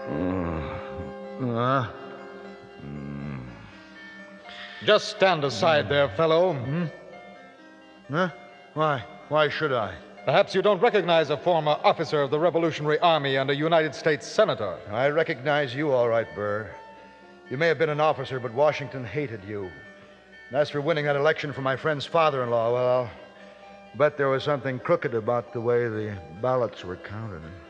Just stand aside there, fellow. Huh? Why? Why should I? Perhaps you don't recognize a former officer of the Revolutionary Army and a United States Senator. I recognize you all right, Burr. You may have been an officer, but Washington hated you. And as for winning that election for my friend's father-in-law, well, I'll bet there was something crooked about the way the ballots were counted.